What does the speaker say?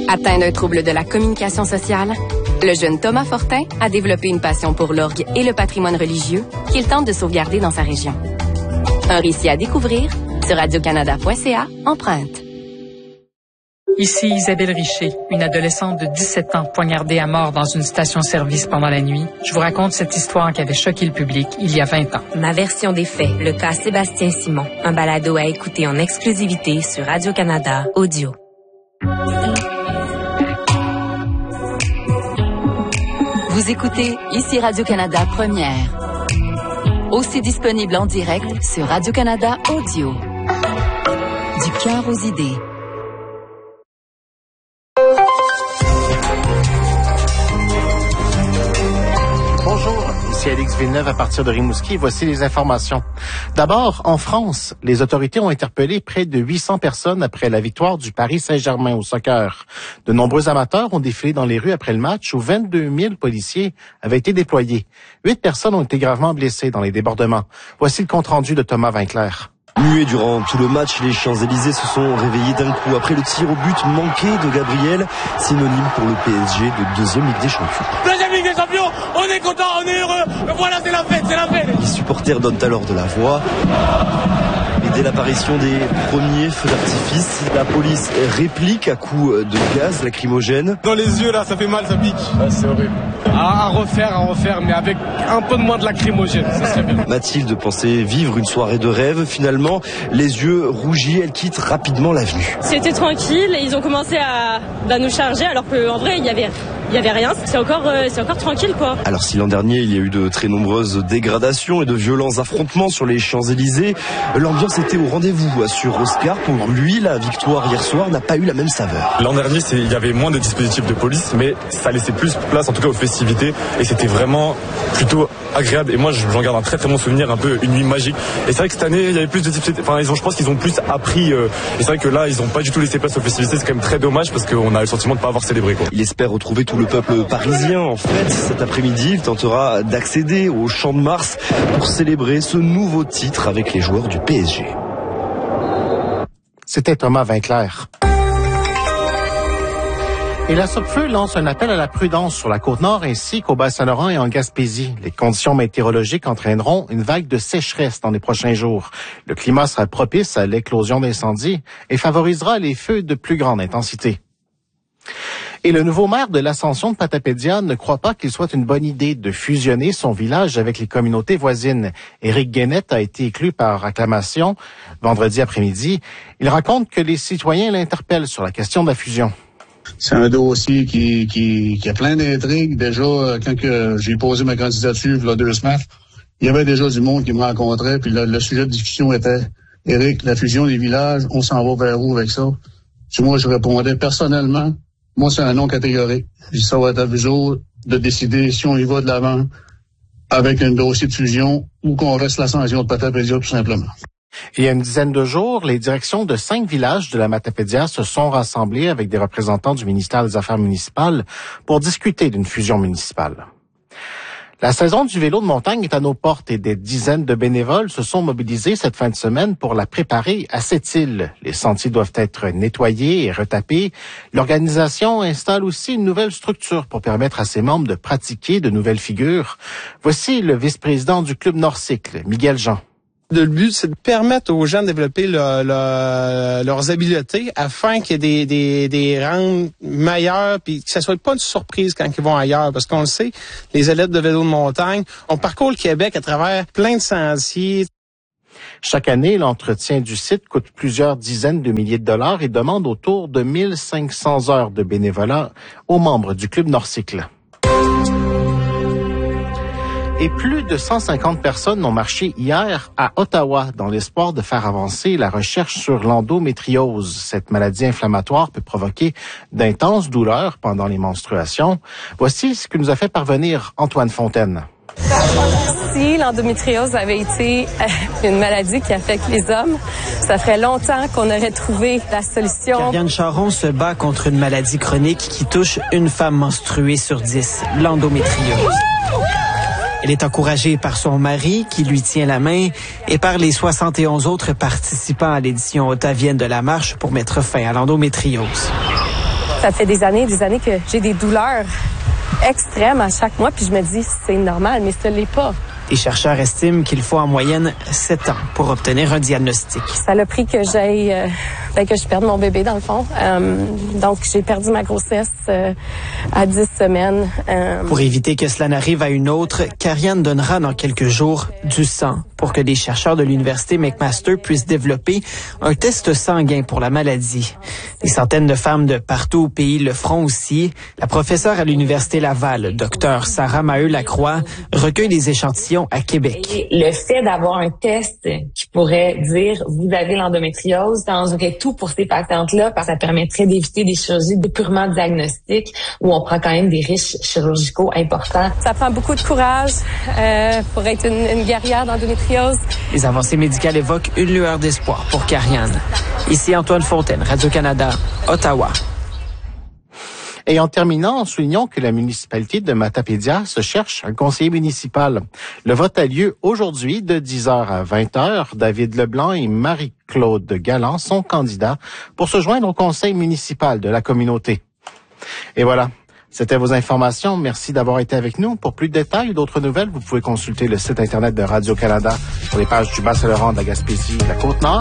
Atteint d'un trouble de la communication sociale, le jeune Thomas Fortin a développé une passion pour l'orgue et le patrimoine religieux qu'il tente de sauvegarder dans sa région. Un récit à découvrir sur radiocanada.ca, empreinte. Ici Isabelle Richer, une adolescente de 17 ans poignardée à mort dans une station-service pendant la nuit. Je vous raconte cette histoire qui avait choqué le public il y a 20 ans. Ma version des faits, le cas Sébastien Simon. Un balado à écouter en exclusivité sur Radio-Canada Audio. Vous écoutez ici Radio-Canada Première. Aussi disponible en direct sur Radio-Canada Audio. Du cœur aux idées. Bonjour, ici Alex Villeneuve à partir de Rimouski. Voici les informations. D'abord, en France, les autorités ont interpellé près de 800 personnes après la victoire du Paris Saint-Germain au soccer. De nombreux amateurs ont défilé dans les rues après le match où 22 000 policiers avaient été déployés. 8 personnes ont été gravement blessées dans les débordements. Voici le compte-rendu de Thomas Vinclair. Muets durant tout le match, les Champs-Élysées se sont réveillés d'un coup après le tir au but manqué de Gabriel, synonyme pour le PSG de deuxième Ligue des Champions. Deuxième Ligue des Champions, on est content, on est heureux, voilà c'est la fête, c'est la fête. Les supporters donnent alors de la voix. Et dès l'apparition des premiers feux d'artifice, la police réplique à coups de gaz lacrymogène. Dans les yeux là, ça fait mal, ça pique. Ouais, c'est horrible. À refaire, mais avec un peu de moins de lacrymogène, ça serait bien. Mathilde pensait vivre une soirée de rêve. Finalement, les yeux rougis, elle quitte rapidement l'avenue. C'était tranquille, ils ont commencé à nous charger alors qu'en vrai, il y avait rien. C'est encore tranquille, quoi. Alors si l'an dernier, il y a eu de très nombreuses dégradations et de violents affrontements sur les Champs-Élysées, l'ambiance était au rendez-vous, assure Oscar. Pour lui, la victoire hier soir n'a pas eu la même saveur. L'an dernier, il y avait moins de dispositifs de police, mais ça laissait plus place, en tout cas, aux festivités. Et c'était vraiment plutôt agréable. Et moi, j'en garde un très très bon souvenir, un peu une nuit magique. Et c'est vrai que cette année, il y avait plus de dispositifs. Enfin, je pense qu'ils ont plus appris. Et c'est vrai que là, ils n'ont pas du tout laissé place aux festivités. C'est quand même très dommage parce qu'on a le sentiment de ne pas avoir célébré, quoi. Il espère retrouver tout le peuple parisien en fête. Cet après-midi, il tentera d'accéder au Champ de Mars pour célébrer ce nouveau titre avec les joueurs du PSG. C'était Thomas Vinclair. Et la Sopfeu lance un appel à la prudence sur la Côte-Nord ainsi qu'au Bas-Saint-Laurent et en Gaspésie. Les conditions météorologiques entraîneront une vague de sécheresse dans les prochains jours. Le climat sera propice à l'éclosion d'incendies et favorisera les feux de plus grande intensité. Et le nouveau maire de l'Ascension de Patapédia ne croit pas qu'il soit une bonne idée de fusionner son village avec les communautés voisines. Éric Guénette a été élu par acclamation vendredi après-midi. Il raconte que les citoyens l'interpellent sur la question de la fusion. C'est un dossier qui a plein d'intrigues. Déjà, quand j'ai posé ma candidature il y a 2 semaines, il y avait déjà du monde qui me rencontrait. Puis le sujet de discussion était, Éric, la fusion des villages, on s'en va vers où avec ça? Puis moi, je répondais personnellement, moi, c'est un non catégorique. Puis ça va être à vous autres de décider si on y va de l'avant avec un dossier de fusion ou qu'on reste l'Ascension de Patapédia tout simplement. Il y a une dizaine de jours, les directions de 5 villages de la Matapédia se sont rassemblées avec des représentants du ministère des Affaires municipales pour discuter d'une fusion municipale. La saison du vélo de montagne est à nos portes et des dizaines de bénévoles se sont mobilisés cette fin de semaine pour la préparer à cette île. Les sentiers doivent être nettoyés et retapés. L'organisation installe aussi une nouvelle structure pour permettre à ses membres de pratiquer de nouvelles figures. Voici le vice-président du Club Nord-Cycle, Miguel Jean. Le but, c'est de permettre aux gens de développer leurs habiletés afin qu'il y ait des rangs meilleurs puis que ça soit pas une surprise quand ils vont ailleurs. Parce qu'on le sait, les élèves de vélo de montagne, on parcourt le Québec à travers plein de sentiers. Chaque année, l'entretien du site coûte plusieurs dizaines de milliers de dollars et demande autour de 1500 heures de bénévolat aux membres du Club Nord-Cycle. Et plus de 150 personnes ont marché hier à Ottawa dans l'espoir de faire avancer la recherche sur l'endométriose. Cette maladie inflammatoire peut provoquer d'intenses douleurs pendant les menstruations. Voici ce que nous a fait parvenir Antoine Fontaine. Si l'endométriose avait été une maladie qui affecte les hommes, ça ferait longtemps qu'on aurait trouvé la solution. Karianne Charon se bat contre une maladie chronique qui touche une femme menstruée sur 10, l'endométriose. Elle est encouragée par son mari, qui lui tient la main, et par les 71 autres participants à l'édition ottavienne de la marche pour mettre fin à l'endométriose. Ça fait des années que j'ai des douleurs extrêmes à chaque mois, puis je me dis, c'est normal, mais ce l'est pas. Les chercheurs estiment qu'il faut en moyenne 7 ans pour obtenir un diagnostic. Ça a pris que que je perde mon bébé, dans le fond. Donc, j'ai perdu ma grossesse à 10 semaines. Pour éviter que cela n'arrive à une autre, Karianne donnera dans quelques jours du sang pour que les chercheurs de l'Université McMaster puissent développer un test sanguin pour la maladie. Des centaines de femmes de partout au pays le feront aussi. La professeure à l'Université Laval, Dr Sarah Maheu-Lacroix, recueille des échantillons à Québec. Et le fait d'avoir un test qui pourrait dire vous avez l'endométriose changerait tout pour ces patientes-là parce que ça permettrait d'éviter des chirurgies purement diagnostiques où on prend quand même des risques chirurgicaux importants. Ça prend beaucoup de courage pour être une guerrière d'endométriose. Les avancées médicales évoquent une lueur d'espoir pour Karianne. Ici Antoine Fontaine, Radio-Canada, Ottawa. Et en terminant, soulignons que la municipalité de Matapédia se cherche un conseiller municipal. Le vote a lieu aujourd'hui de 10h à 20h. David Leblanc et Marie-Claude Galland sont candidats pour se joindre au conseil municipal de la communauté. Et voilà, c'était vos informations. Merci d'avoir été avec nous. Pour plus de détails ou d'autres nouvelles, vous pouvez consulter le site Internet de Radio-Canada sur les pages du Bas-Saint-Laurent, de la Gaspésie et de la Côte-Nord.